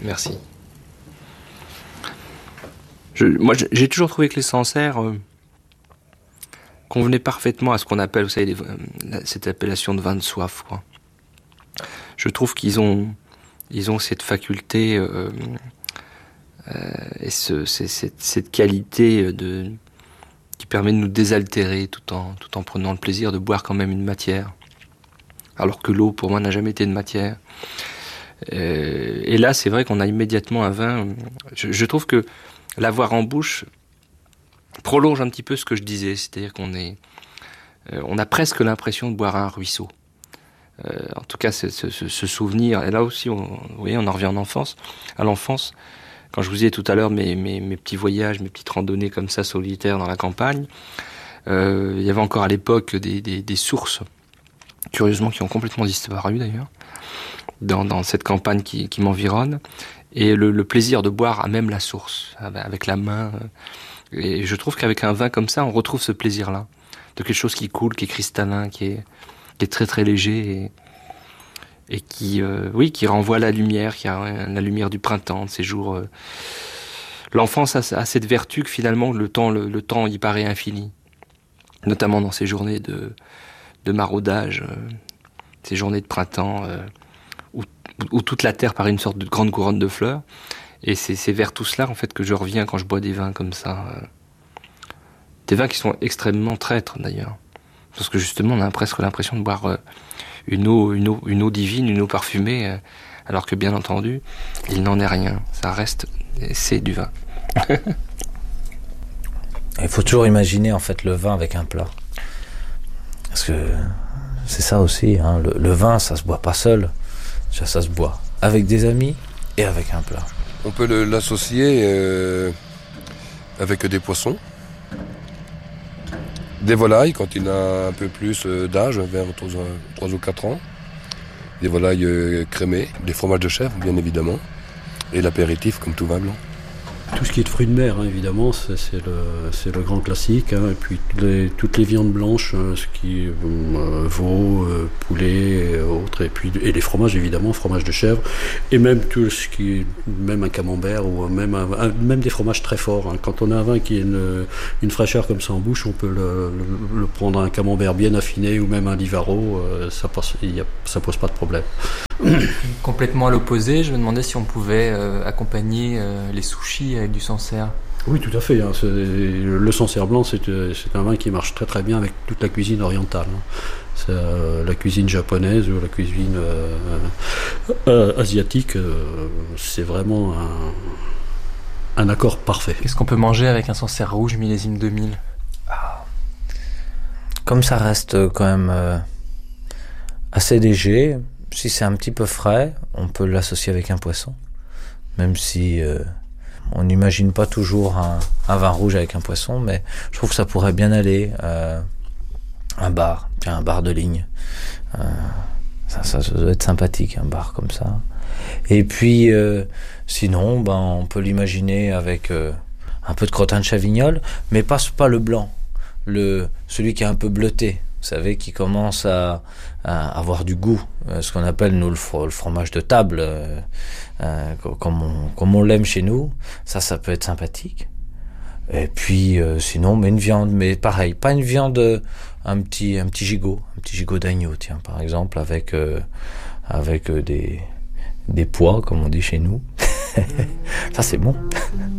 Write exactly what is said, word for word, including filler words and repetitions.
merci. Je, moi, j'ai toujours trouvé que les Sancerres euh, convenaient parfaitement à ce qu'on appelle, vous savez, les, euh, cette appellation de vin de soif, quoi. Je trouve qu'ils ont, ils ont cette faculté euh, euh, et ce, c'est, cette, cette qualité de, qui permet de nous désaltérer tout en, tout en prenant le plaisir de boire quand même une matière. Alors que l'eau, pour moi, n'a jamais été de matière. Euh, et là, c'est vrai qu'on a immédiatement un vin. Je, je trouve que l'avoir en bouche prolonge un petit peu ce que je disais, c'est-à-dire qu'on est, euh, on a presque l'impression de boire un ruisseau. Euh, en tout cas, ce, ce, ce souvenir, et là aussi, on, vous voyez, on en revient en enfance, à l'enfance. Quand je vous disais tout à l'heure mes, mes, mes petits voyages, mes petites randonnées comme ça, solitaires dans la campagne, euh, il y avait encore à l'époque des, des, des sources, curieusement, qui ont complètement disparu d'ailleurs, dans, dans cette campagne qui, qui m'environne. Et le, le plaisir de boire à même la source, avec la main. Et je trouve qu'avec un vin comme ça, on retrouve ce plaisir-là, de quelque chose qui coule, qui est cristallin, qui est, qui est très très léger et, et qui, euh, oui, qui renvoie la lumière, qui a la lumière du printemps, de ces jours. Euh... L'enfance a, a cette vertu que finalement le temps, le, le temps y paraît infini, notamment dans ces journées de, de maraudage, euh, ces journées de printemps. Euh, Où, où toute la terre paraît une sorte de grande couronne de fleurs. Et c'est, c'est vers tout cela, en fait, que je reviens quand je bois des vins comme ça. Des vins qui sont extrêmement traîtres, d'ailleurs. Parce que, justement, on a presque l'impression de boire une eau, une eau, une eau divine, une eau parfumée, alors que, bien entendu, il n'en est rien. Ça reste, c'est du vin. Il faut toujours imaginer, en fait, le vin avec un plat. Parce que c'est ça aussi, hein, le, le vin, ça se boit pas seul. Ça, ça se boit avec des amis et avec un plat. On peut le, l'associer euh, avec des poissons, des volailles quand il a un peu plus d'âge, vers trois ou quatre ans, des volailles euh, crémées, des fromages de chèvre bien évidemment, et l'apéritif comme tout vin blanc. Tout ce qui est de fruits de mer, hein, évidemment, c'est, c'est, le, c'est le grand classique. Hein, et puis les, toutes les viandes blanches, euh, ce qui est euh, veau, euh, poulet et autres. Et puis et les fromages, évidemment, fromage de chèvre. Et même tout ce qui est, même un camembert ou même, un, un, même des fromages très forts. Hein. Quand on a un vin qui a une, une fraîcheur comme ça en bouche, on peut le, le, le prendre un camembert bien affiné ou même un livaro. Euh, ça passe, y a, ça pose pas de problème. Complètement à l'opposé, je me demandais si on pouvait euh, accompagner euh, les sushis avec du Sancerre. Oui, tout à fait. Hein. C'est, le Sancerre blanc, c'est, c'est un vin qui marche très très bien avec toute la cuisine orientale. Hein. C'est, euh, la cuisine japonaise ou la cuisine euh, euh, asiatique, euh, c'est vraiment un, un accord parfait. Qu'est-ce qu'on peut manger avec un Sancerre rouge millésime deux mille ? Ah. Comme ça reste quand même euh, assez léger, si c'est un petit peu frais, on peut l'associer avec un poisson. Même si euh, on n'imagine pas toujours un, un vin rouge avec un poisson, mais je trouve que ça pourrait bien aller. Euh, un bar, tiens, un bar de ligne. Euh, ça, ça, ça doit être sympathique, un bar comme ça. Et puis, euh, sinon, ben, on peut l'imaginer avec euh, un peu de crottin de Chavignol, mais pas, pas le blanc, le, celui qui est un peu bleuté. Vous savez, qui commence à, à avoir du goût, euh, ce qu'on appelle nous le, fro- le fromage de table, euh, euh, comme, on, comme on l'aime chez nous. Ça, ça peut être sympathique. Et puis, euh, sinon, mais une viande, mais pareil, pas une viande, euh, un petit, un petit gigot, un petit gigot d'agneau, tiens, par exemple, avec, euh, avec euh, des, des pois, comme on dit chez nous. Ça, c'est bon.